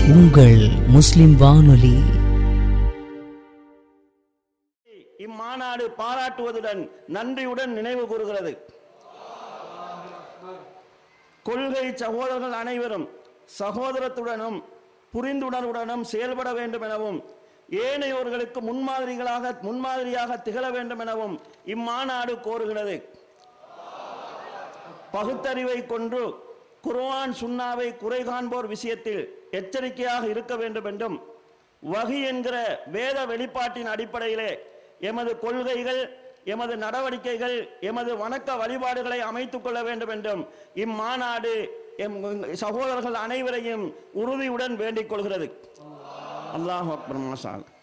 உங்கள் முஸ்லிம் வானொலி. இம்மாநாடு பாராட்டுவதுடன் நன்றியுடன் நினைவு கூறுகிறது. கொள்கை சகோதரர்கள் அனைவரும் சகோதரத்துடனும் புரிந்துணர்வுடனும் செயல்பட வேண்டும் எனவும் ஏனையோர்களுக்கு முன்மாதிரியாக திகழ வேண்டும் எனவும் இம்மாநாடு கோருகிறது. பகுத்தறிவை கொண்டு குர்ஆன் சுன்னாவை குறை காண்போர் விஷயத்தில் எச்சரிக்கையாக இருக்க வேண்டும் என்றும் வஹி என்கிற வேத வெளிப்பாட்டின் அடிப்படையிலே எமது கொள்கைகள், எமது நடவடிக்கைகள், எமது வணக்க வழிபாடுகளை அமைத்துக் கொள்ள வேண்டும் என்றும் இம்மாநாடு சகோதரர்கள் அனைவரையும் உறுதியுடன் வேண்டிக் கொள்கிறது. அல்லாஹ் அக்பர். மாஷா அல்லாஹ்.